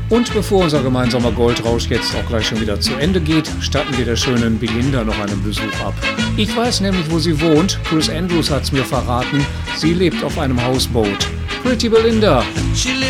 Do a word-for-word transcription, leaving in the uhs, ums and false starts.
Und bevor unser gemeinsamer Goldrausch jetzt auch gleich schon wieder zu Ende geht, statten wir der schönen Belinda noch einen Besuch ab. Ich weiß nämlich, wo sie wohnt. Chris Andrews hat's mir verraten. Sie lebt auf einem Hausboot. Pretty Belinda.